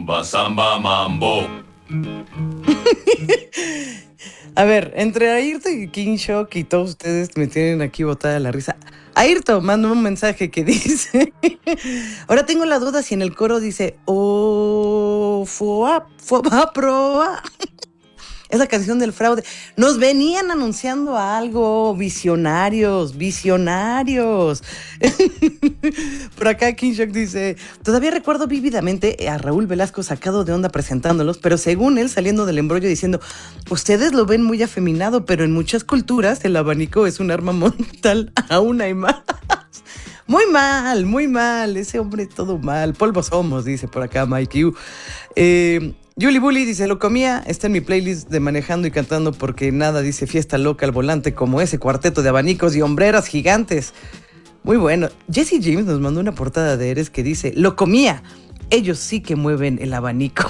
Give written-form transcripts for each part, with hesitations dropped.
rumba, samba, mambo. A ver, entre Ayrton y King Shock y todos ustedes me tienen aquí botada la risa. Ayrton manda un mensaje que dice: ahora tengo la duda si en el coro dice oh, foa, foa, proa. Es la canción del fraude. Nos venían anunciando algo, visionarios, visionarios. Por acá King Shock dice: todavía recuerdo vívidamente a Raúl Velasco sacado de onda presentándolos, pero según él saliendo del embrollo diciendo: ustedes lo ven muy afeminado, pero en muchas culturas el abanico es un arma mortal, aún hay más. Muy mal, ese hombre todo mal. Polvo somos, dice por acá Mike U. Julie Bully dice: lo comía, está en mi playlist de manejando y cantando porque nada dice fiesta loca al volante como ese cuarteto de abanicos y hombreras gigantes. Muy bueno. Jesse James nos mandó una portada de Eres que dice: lo comía, ellos sí que mueven el abanico.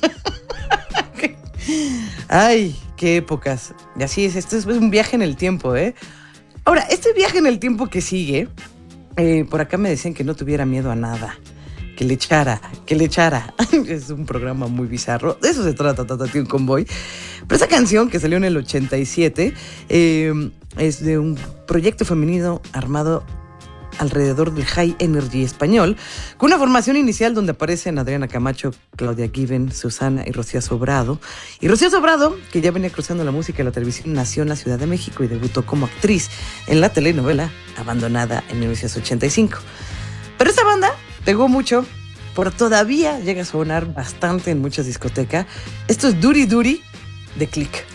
Ay, qué épocas. Y así es, esto es un viaje en el tiempo, ¿eh? Ahora, este viaje en el tiempo que sigue, por acá me decían que no tuviera miedo a nada. Que le echara. Es un programa muy bizarro. De eso se trata Tatatí Convoy. Pero esa canción que salió en el 87 es de un proyecto femenino armado alrededor del High Energy español, con una formación inicial donde aparecen Adriana Camacho, Claudia Given, Susana y Rocío Sobrado. Y Rocío Sobrado, que ya venía cruzando la música y la televisión, nació en la Ciudad de México y debutó como actriz en la telenovela Abandonada en 1985. Pero esta banda pegó mucho, pero todavía llega a sonar bastante en muchas discotecas. Esto es Duri Duri de Click.